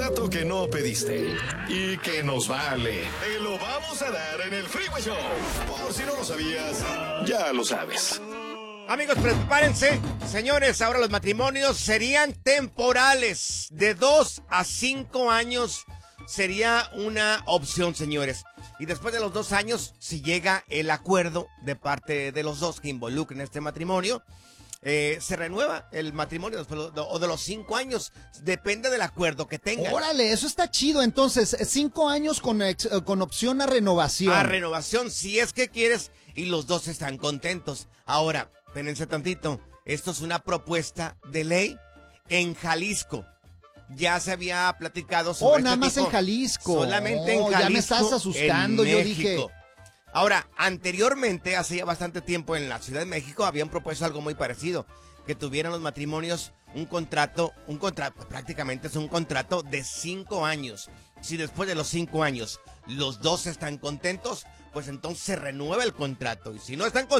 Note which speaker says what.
Speaker 1: dato que no pediste y que nos vale, te lo vamos a dar en el Freeway Show. Por si no lo sabías, ya lo sabes.
Speaker 2: Amigos, prepárense. Señores, ahora los matrimonios serían temporales. De 2 a 5 años sería una opción, señores. Y después de los 2 años, si llega el acuerdo de parte de los dos que involucren este matrimonio, se renueva el matrimonio después o de los 5 años. Depende del acuerdo que tengan.
Speaker 3: Órale, eso está chido. Entonces, 5 años con opción a renovación.
Speaker 2: A renovación, si es que quieres, y los dos están contentos. Ahora, espérense tantito. Esto es una propuesta de ley en Jalisco. Ya se había platicado sobre
Speaker 3: nada
Speaker 2: este
Speaker 3: más
Speaker 2: tipo.
Speaker 3: en Jalisco.
Speaker 2: Solamente en Jalisco.
Speaker 3: Ya me estás asustando, yo dije.
Speaker 2: Ahora, anteriormente, hace ya bastante tiempo en la Ciudad de México, habían propuesto algo muy parecido. Que tuvieran los matrimonios un contrato, prácticamente es un contrato de 5 años. Si después de los 5 años los dos están contentos, pues entonces se renueva el contrato. Y si no están contentos,